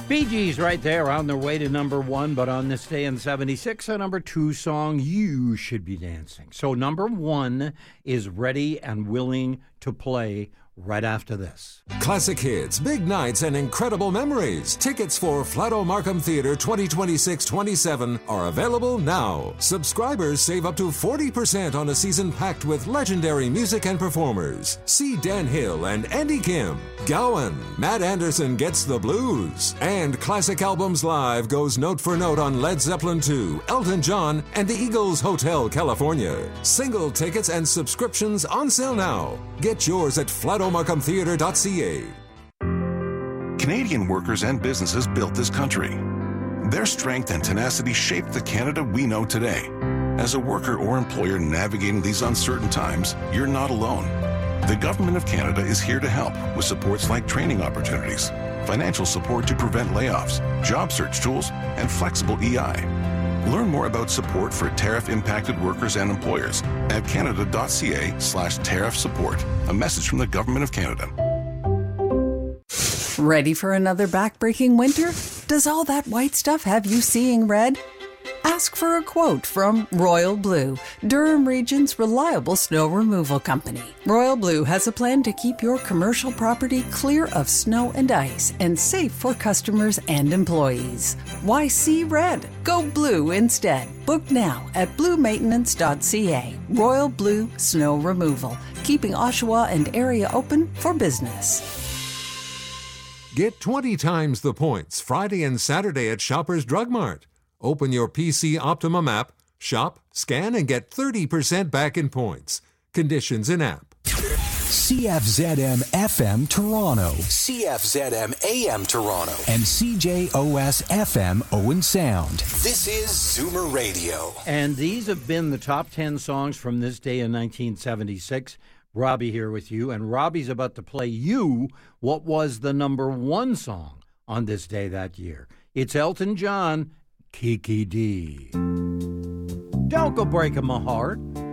Bee Gees right there on their way to number one, but on this day in 76, a number two song, You Should Be Dancing. So number one is ready and willing to play right after this. Classic hits, big nights, and incredible memories. Tickets for Flato Markham Theatre 2026-27 are available now. Subscribers save up to 40% on a season packed with legendary music and performers. See Dan Hill and Andy Kim, Gowan, Matt Anderson Gets the Blues, and Classic Albums Live goes note for note on Led Zeppelin II, Elton John, and the Eagles Hotel California. Single tickets and subscriptions on sale now. Get yours at flatomarkhamtheatre.ca. Canadian workers and businesses built this country. Their strength and tenacity shaped the Canada we know today. As a worker or employer navigating these uncertain times, you're not alone. The Government of Canada is here to help with supports like training opportunities, financial support to prevent layoffs, job search tools, and flexible EI. Learn more about support for tariff-impacted workers and employers at canada.ca/tariff support. A message from the Government of Canada. Ready for another back-breaking winter? Does all that white stuff have you seeing red? Ask for a quote from Royal Blue, Durham Region's reliable snow removal company. Royal Blue has a plan to keep your commercial property clear of snow and ice and safe for customers and employees. Why see red? Go blue instead. Book now at bluemaintenance.ca. Royal Blue Snow Removal, keeping Oshawa and area open for business. Get 20 times the points Friday and Saturday at Shoppers Drug Mart. Open your PC Optimum app, shop, scan, and get 30% back in points. Conditions in app. CFZM FM Toronto, CFZM AM Toronto, and CJOS FM Owen Sound. This is Zoomer Radio. And these have been the top 10 songs from this day in 1976. Robbie here with you, and Robbie's about to play you what was the number one song on this day that year. It's Elton John, Kiki D. Don't go breaking my heart.